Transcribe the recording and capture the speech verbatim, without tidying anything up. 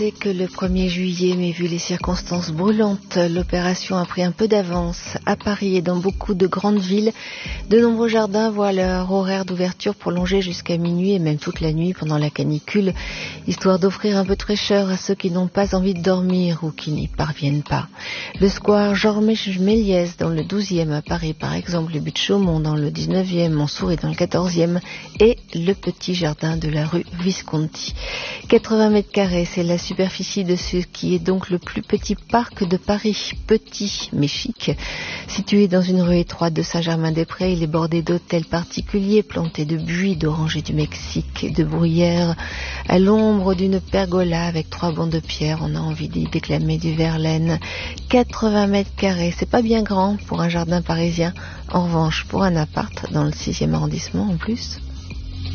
pensé que le premier juillet, mais vu les circonstances brûlantes, l'opération a pris un peu d'avance. À Paris et dans beaucoup de grandes villes, de nombreux jardins voient leur horaire d'ouverture prolongé jusqu'à minuit et même toute la nuit pendant la canicule, histoire d'offrir un peu de fraîcheur à ceux qui n'ont pas envie de dormir ou qui n'y parviennent pas. Le square Georges-Méliès dans le douzième à Paris, par exemple, le but de Chaumont dans le dix-neuvième, Montsouris dans le quatorzième et le petit jardin de la rue Visconti. quatre-vingts mètres carrés, c'est la superficie de ce qui est donc le plus petit parc de Paris. Petit mais chic. Situé dans une rue étroite de Saint-Germain-des-Prés, il est bordé d'hôtels particuliers, plantés de buis, d'orangers du Mexique, de bruyères, à l'ombre d'une pergola avec trois bancs de pierre. On a envie d'y déclamer du Verlaine. quatre-vingts mètres carrés, c'est pas bien grand pour un jardin parisien. En revanche, pour un appart dans le sixième arrondissement en plus...